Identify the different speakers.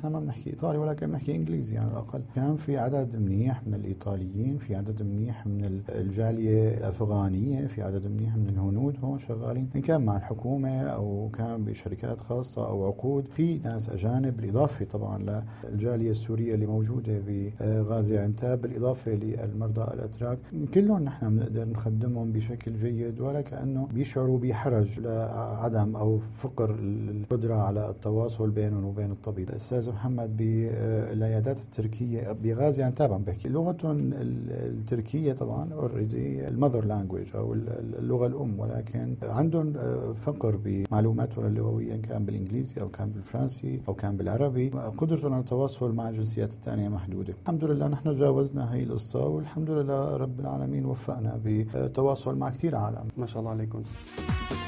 Speaker 1: نحن ما بنحكي إيطالي ولكن بنحكي إنجليزي على الأقل. كان في عدد منيح من الإيطاليين، في عدد منيح من الجالية الأفغانية، في عدد منيح من الهنود هون شغالين، إن كان مع الحكومة أو كان بشركات خاصة أو عقود. في ناس أجانب بالإضافة طبعا للجالية السورية اللي موجودة بغازي عنتاب، بالإضافة للمرضى الأتراك، كلهم نحن بنقدر نخدمهم بشكل جيد، ولا كأنه بيشعروا بحرج لعدم أو فقر القدرة على التواصل بينهم وبين الطبيب. الأستاذ محمد بالعيادات التركية بغازي عنتاب عم بحكي لغتهم التركية طبعا اوريدي المذر لانجويج أو اللغة الأم، ولكن عندهم فقر بمعلوماتهم اللغوية، إن كان بالإنجليزي أو كان بالفرنسي أو كان بالعربي. قدرتهم على التواصل مع الجنسيات الثانية محدودة. الحمد لله نحن جاوزنا هاي القصة، والحمد لله رب العالمين وفقنا بالتواصل مع كثير عالم.
Speaker 2: ما شاء الله عليكم.